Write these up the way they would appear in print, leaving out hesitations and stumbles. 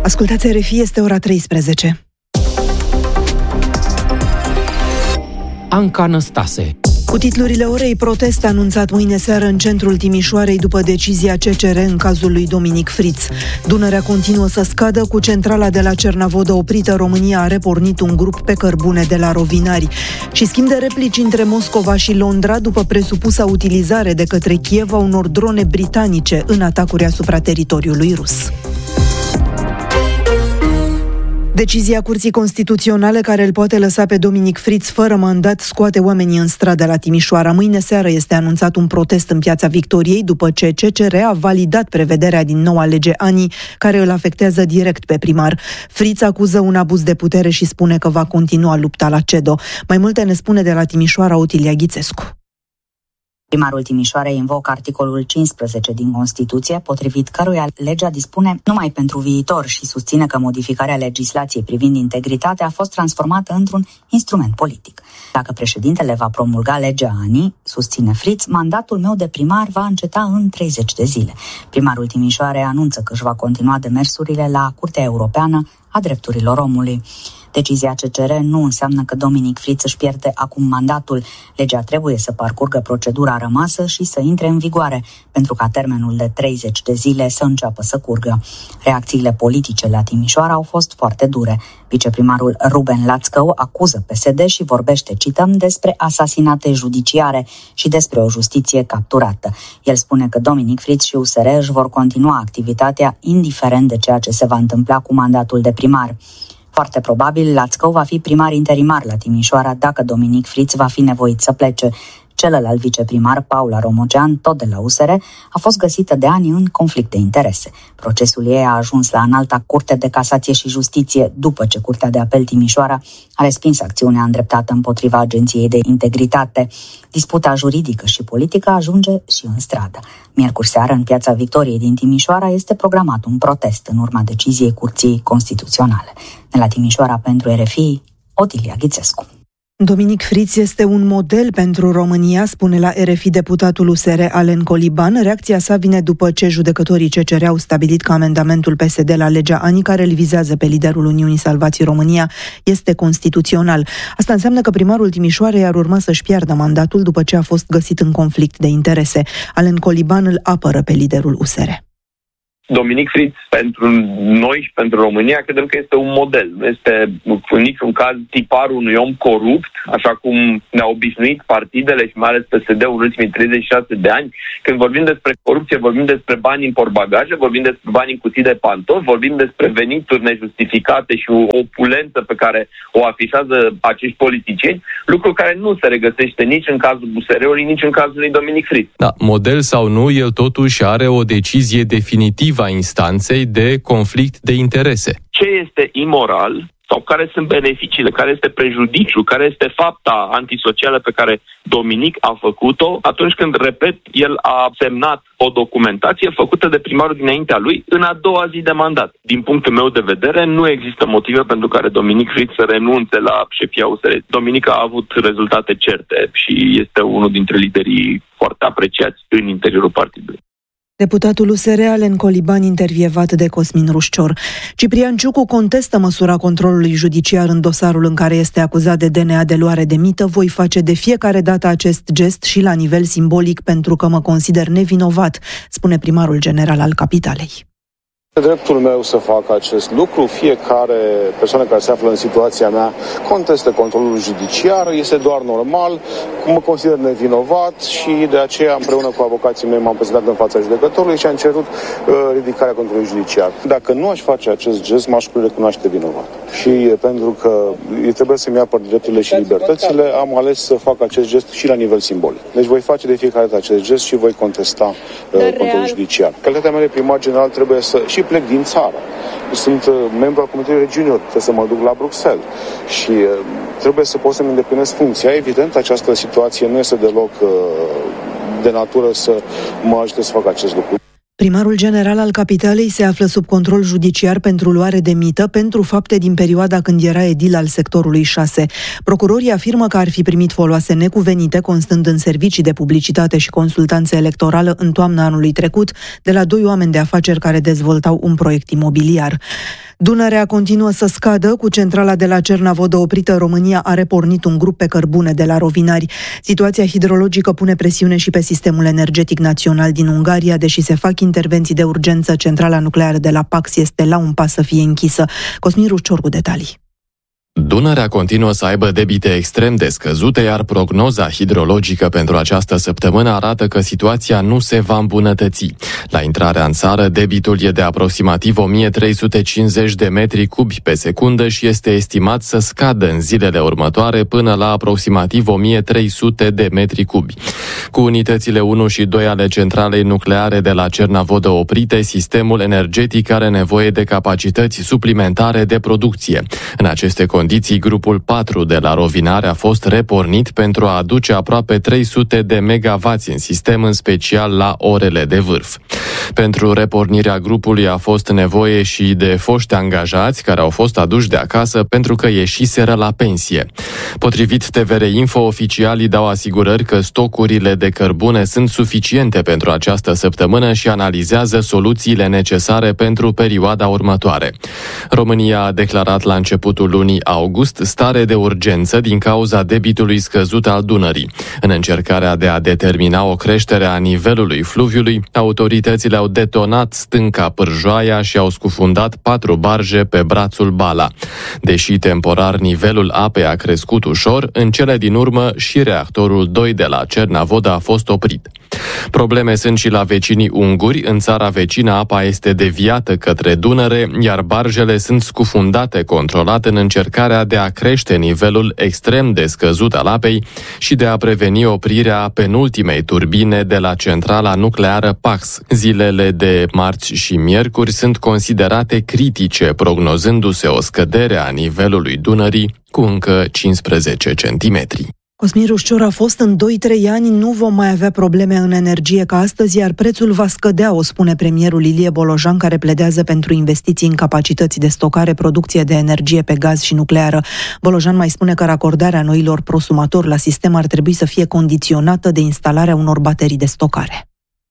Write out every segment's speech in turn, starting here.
Ascultați RFI, este ora 13. Anca Năstase. Cu titlurile orei, protest anunțat mâine seară în centrul Timișoarei după decizia CCR în cazul lui Dominic Friț. Dunărea continuă să scadă, cu centrala de la Cernavodă oprită. România a repornit un grup pe cărbune de la Rovinari. Și schimb de replici între Moscova și Londra după presupusa utilizare de către Kiev a unor drone britanice în atacuri asupra teritoriului rus. Decizia Curții Constituționale care îl poate lăsa pe Dominic Friț fără mandat scoate oamenii în stradă la Timișoara. Mâine seară este anunțat un protest în Piața Victoriei după ce CCR a validat prevederea din noua lege ANI care îl afectează direct pe primar. Friț acuză un abuz de putere și spune că va continua lupta la CEDO. Mai multe ne spune de la Timișoara Otilia Ghițescu. Primarul Timișoarei invocă articolul 15 din Constituție, potrivit căruia legea dispune numai pentru viitor și susține că modificarea legislației privind integritatea a fost transformată într-un instrument politic. Dacă președintele va promulga legea ANI, susține Friț, mandatul meu de primar va înceta în 30 de zile. Primarul Timișoarei anunță că își va continua demersurile la Curtea Europeană a Drepturilor Omului. Decizia CCR nu înseamnă că Dominic Friț își pierde acum mandatul. Legea trebuie să parcurgă procedura rămasă și să intre în vigoare, pentru ca termenul de 30 de zile să înceapă să curgă. Reacțiile politice la Timișoara au fost foarte dure. Viceprimarul Ruben Lațcău acuză PSD și vorbește, cităm, despre asasinate judiciare și despre o justiție capturată. El spune că Dominic Friț și USR își vor continua activitatea indiferent de ceea ce se va întâmpla cu mandatul de primar. Foarte probabil, Lațcău va fi primar interimar la Timișoara dacă Dominic Friț va fi nevoit să plece. Celălalt viceprimar, Paula Romogean, tot de la USR, a fost găsită de ani în conflict de interese. Procesul ei a ajuns la Înalta Curte de Casație și Justiție după ce Curtea de Apel Timișoara a respins acțiunea îndreptată împotriva Agenției de Integritate. Disputa juridică și politică ajunge și în stradă. Miercuri seară, în Piața Victoriei din Timișoara, este programat un protest în urma deciziei Curții Constituționale. De la Timișoara pentru RFI, Otilia Ghițescu. Dominic Friț este un model pentru România, spune la RFI deputatul USR Alen Coliban. Reacția sa vine după ce judecătorii CCR au stabilit că amendamentul PSD la legea ANI, care îl vizează pe liderul Uniunii Salvați România, este constituțional. Asta înseamnă că primarul Timișoarei ar urma să-și piardă mandatul după ce a fost găsit în conflict de interese. Alen Coliban îl apără pe liderul USR. Dominic Friț, pentru noi și pentru România, credem că este un model. Nu este în niciun caz tiparul unui om corupt, așa cum ne-au obișnuit partidele și mai ales PSD-ul în ultimii 36 de ani. Când vorbim despre corupție, vorbim despre bani în portbagaje, vorbim despre bani în cutii de pantofi, vorbim despre venituri nejustificate și o opulență pe care o afișează acești politicieni, lucru care nu se regăsește nici în cazul USR-ului, nici în cazul lui Dominic Friț. Da, model sau nu, el totuși are o decizie definitivă a instanței de conflict de interese. Ce este imoral sau care sunt beneficiile, care este prejudiciul, care este fapta antisocială pe care Dominic a făcut-o atunci când, repet, el a semnat o documentație făcută de primarul dinaintea lui în a doua zi de mandat. Din punctul meu de vedere, nu există motive pentru care Dominic Friț să renunțe la șefia USR. Dominic a avut rezultate certe și este unul dintre liderii foarte apreciați în interiorul partidului. Deputatul USR Alen Coliban, intervievat de Cosmin Rușcior. Ciprian Ciucu contestă măsura controlului judiciar în dosarul în care este acuzat de DNA de luare de mită. Voi face de fiecare dată acest gest și la nivel simbolic pentru că mă consider nevinovat, spune primarul general al capitalei. Dreptul meu să fac acest lucru, fiecare persoană care se află în situația mea contestă controlul judiciar, este doar normal, mă consider nevinovat și de aceea împreună cu avocații mei m-am prezentat în fața judecătorului și am cerut ridicarea controlului judiciar. Dacă nu aș face acest gest, m-aș recunoaște vinovat. Și pentru că trebuie să-mi apăr drepturile și libertățile, am ales să fac acest gest și la nivel simbolic. Deci voi face de fiecare dată acest gest și voi contesta controlul judiciar. Calitatea mea de primar general trebuie să și plec din țară. Sunt membru al Comitetului Regiunilor, trebuie să mă duc la Bruxelles și trebuie să pot să-mi îndeplinesc funcția. Evident, această situație nu este deloc de natură să mă ajute să fac acest lucru. Primarul general al capitalei se află sub control judiciar pentru luare de mită pentru fapte din perioada când era edil al sectorului 6. Procurorii afirmă că ar fi primit foloase necuvenite, constând în servicii de publicitate și consultanță electorală în toamna anului trecut, de la 2 oameni de afaceri care dezvoltau un proiect imobiliar. Dunărea continuă să scadă. Cu centrala de la Cernavodă oprită, România a repornit un grup pe cărbune de la Rovinari. Situația hidrologică pune presiune și pe sistemul energetic național din Ungaria. Deși se fac intervenții de urgență, centrala nucleară de la Pax este la un pas să fie închisă. Cosmin Rușcior cu detalii. Dunărea continuă să aibă debite extrem de scăzute, iar prognoza hidrologică pentru această săptămână arată că situația nu se va îmbunătăți. La intrarea în țară, debitul e de aproximativ 1350 de metri cubi pe secundă și este estimat să scadă în zilele următoare până la aproximativ 1300 de metri cubi. Cu unitățile 1 și 2 ale centralei nucleare de la Cernavodă oprite, sistemul energetic are nevoie de capacități suplimentare de producție. În aceste condiții, grupul 4 de la Rovinari a fost repornit pentru a aduce aproape 300 de megavați în sistem, în special la orele de vârf. Pentru repornirea grupului a fost nevoie și de foști angajați care au fost aduși de acasă pentru că ieșiseră la pensie. Potrivit TVR Info, oficialii dau asigurări că stocurile de cărbune sunt suficiente pentru această săptămână și analizează soluțiile necesare pentru perioada următoare. România a declarat la începutul lunii august stare de urgență din cauza debitului scăzut al Dunării. În încercarea de a determina o creștere a nivelului fluviului, autoritățile au detonat stânca Pârjoaia și au scufundat 4 barje pe brațul Bala. Deși temporar nivelul apei a crescut ușor, în cele din urmă și reactorul 2 de la Cernavodă a fost oprit. Probleme sunt și la vecinii unguri. În țara vecină apa este deviată către Dunăre, iar barjele sunt scufundate controlat în încercarea de a crește nivelul extrem de scăzut al apei și de a preveni oprirea penultimei turbine de la centrala nucleară Pax. Zilele de marți și miercuri sunt considerate critice, prognozându-se o scădere a nivelului Dunării cu încă 15 centimetri. Cosmin Rușcior a fost: în 2-3 ani nu vom mai avea probleme în energie ca astăzi, iar prețul va scădea, o spune premierul Ilie Bolojan, care pledează pentru investiții în capacități de stocare, producție de energie pe gaz și nucleară. Bolojan mai spune că racordarea noilor prosumatori la sistem ar trebui să fie condiționată de instalarea unor baterii de stocare.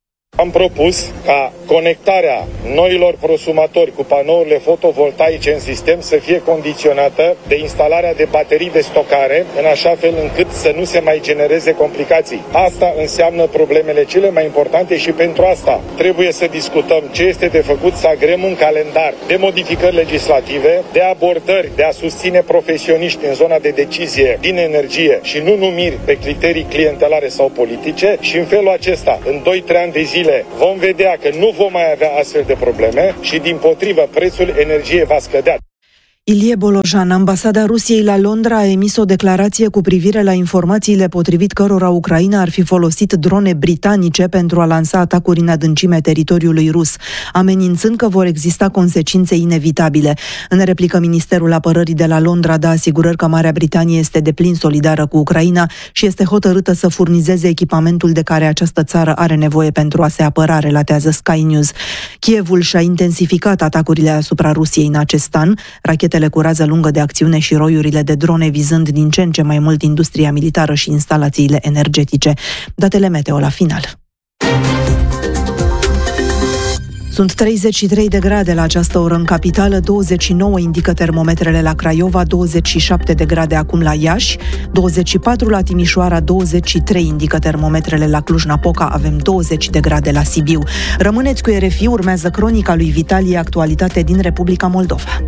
Am propus ca conectarea noilor prosumatori cu panourile fotovoltaice în sistem să fie condiționată de instalarea de baterii de stocare, în așa fel încât să nu se mai genereze complicații. Asta înseamnă problemele cele mai importante și pentru asta trebuie să discutăm ce este de făcut, să agrem un calendar de modificări legislative, de abordări, de a susține profesioniști în zona de decizie din energie și nu numiri pe criterii clientelare sau politice, și în felul acesta, în 2-3 ani de zile, vom vedea că nu vom mai avea astfel de probleme și, dimpotrivă, prețul energiei va scădea. Ilie Bolojan. Ambasada Rusiei la Londra a emis o declarație cu privire la informațiile potrivit cărora Ucraina ar fi folosit drone britanice pentru a lansa atacuri în adâncimea teritoriului rus, amenințând că vor exista consecințe inevitabile. În replică, Ministerul Apărării de la Londra dă asigurări că Marea Britanie este deplin solidară cu Ucraina și este hotărâtă să furnizeze echipamentul de care această țară are nevoie pentru a se apăra, relatează Sky News. Kievul și-a intensificat atacurile asupra Rusiei în acest an. Rachetele cu rază lungă de acțiune și roiurile de drone vizând din ce în ce mai mult industria militară și instalațiile energetice. Datele meteo la final. Sunt 33 de grade la această oră în capitală, 29 indică termometrele la Craiova, 27 de grade acum la Iași, 24 la Timișoara, 23 indică termometrele la Cluj-Napoca, avem 20 de grade la Sibiu. Rămâneți cu RFI, urmează cronica lui Vitalie, actualitate din Republica Moldova.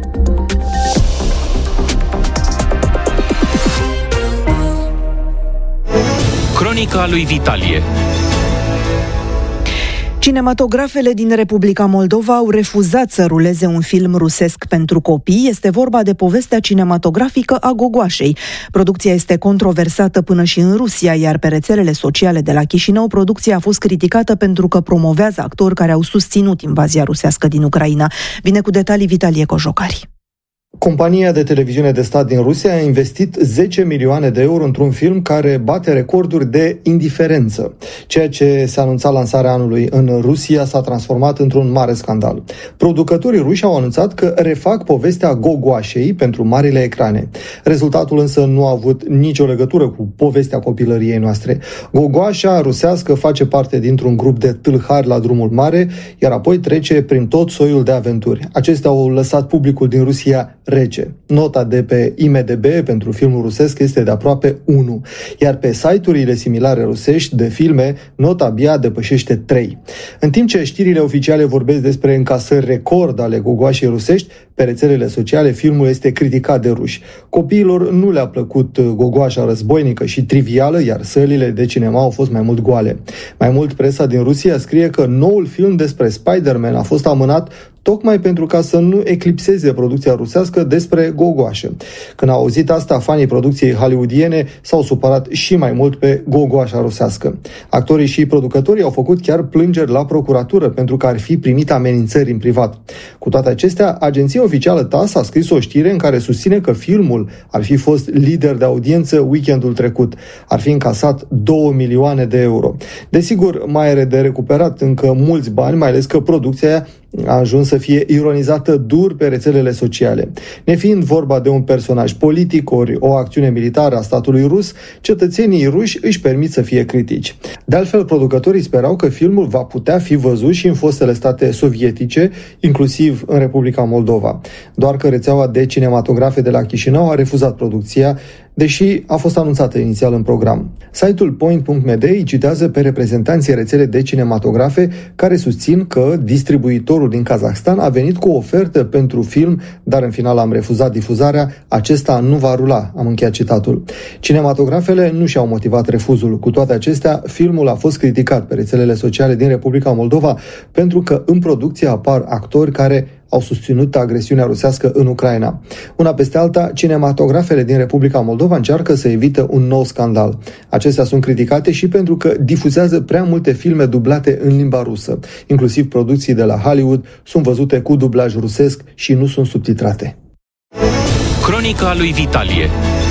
Cronica lui Vitalie. Cinematografele din Republica Moldova au refuzat să ruleze un film rusesc pentru copii. Este vorba de povestea cinematografică a Gogoașei. Producția este controversată până și în Rusia, iar pe rețelele sociale de la Chișinău, producția a fost criticată pentru că promovează actori care au susținut invazia rusească din Ucraina. Vine cu detalii Vitalie Cojocari. Compania de televiziune de stat din Rusia a investit 10 milioane de euro într-un film care bate recorduri de indiferență. Ceea ce se anunța lansarea anului în Rusia s-a transformat într-un mare scandal. Producătorii ruși au anunțat că refac povestea Gogoașei pentru marile ecrane. Rezultatul însă nu a avut nicio legătură cu povestea copilăriei noastre. Gogoașa rusească face parte dintr-un grup de tâlhari la drumul mare, iar apoi trece prin tot soiul de aventuri. Acestea au lăsat publicul din Rusia rece. Nota de pe IMDb pentru filmul rusesc este de aproape 1, iar pe site-urile similare rusești de filme, nota abia depășește 3. În timp ce știrile oficiale vorbesc despre încasări record ale gogoașei rusești, pe rețelele sociale filmul este criticat de ruși. Copiilor nu le-a plăcut gogoașa războinică și trivială, iar sălile de cinema au fost mai mult goale. Mai mult, presa din Rusia scrie că noul film despre Spider-Man a fost amânat tocmai pentru ca să nu eclipseze producția rusească despre gogoașă. Când au auzit asta, fanii producției hollywoodiene s-au supărat și mai mult pe gogoașa rusească. Actorii și producătorii au făcut chiar plângeri la procuratură pentru că ar fi primit amenințări în privat. Cu toate acestea, agenția oficială TASS a scris o știre în care susține că filmul ar fi fost lider de audiență weekendul trecut. Ar fi încasat 2 milioane de euro. Desigur, mai are de recuperat încă mulți bani, mai ales că producția a ajuns să fie ironizată dur pe rețelele sociale. Nefiind vorba de un personaj politic ori o acțiune militară a statului rus, cetățenii ruși își permit să fie critici. De altfel, producătorii sperau că filmul va putea fi văzut și în fostele state sovietice, inclusiv în Republica Moldova. Doar că rețeaua de cinematografe de la Chișinău a refuzat producția, deși a fost anunțată inițial în program. Site-ul Point.md îi citează pe reprezentanții rețele de cinematografe care susțin că distribuitorul din Kazahstan a venit cu o ofertă pentru film, dar în final am refuzat difuzarea, acesta nu va rula, am încheiat citatul. Cinematografele nu și-au motivat refuzul. Cu toate acestea, filmul a fost criticat pe rețelele sociale din Republica Moldova pentru că în producție apar actori care au susținut agresiunea rusească în Ucraina. Una peste alta, cinematografele din Republica Moldova încearcă să evite un nou scandal. Acestea sunt criticate și pentru că difuzează prea multe filme dublate în limba rusă. Inclusiv producții de la Hollywood sunt văzute cu dublaj rusesc și nu sunt subtitrate. Cronica lui Vitalie.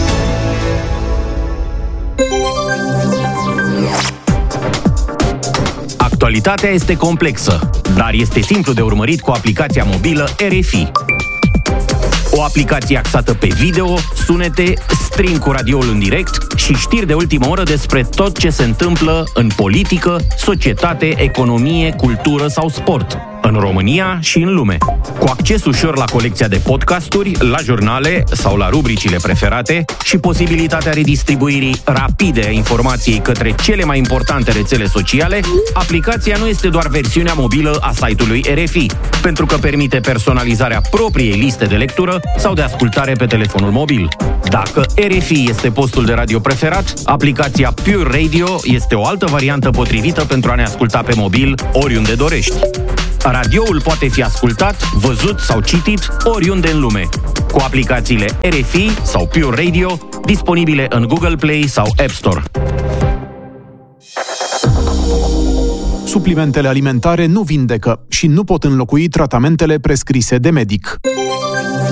Actualitatea este complexă, dar este simplu de urmărit cu aplicația mobilă RFI. O aplicație axată pe video, sunete, stream cu radioul în direct și știri de ultimă oră despre tot ce se întâmplă în politică, societate, economie, cultură sau sport, în România și în lume. Cu acces ușor la colecția de podcasturi, la jurnale sau la rubricile preferate și posibilitatea redistribuirii rapide a informației către cele mai importante rețele sociale, aplicația nu este doar versiunea mobilă a site-ului RFI, pentru că permite personalizarea propriei liste de lectură sau de ascultare pe telefonul mobil. Dacă RFI este postul de radio preferat, aplicația Pure Radio este o altă variantă potrivită pentru a ne asculta pe mobil oriunde dorești. Radioul poate fi ascultat, văzut sau citit oriunde în lume, cu aplicațiile RFI sau Pure Radio, disponibile în Google Play sau App Store. Suplimentele alimentare nu vindecă și nu pot înlocui tratamentele prescrise de medic.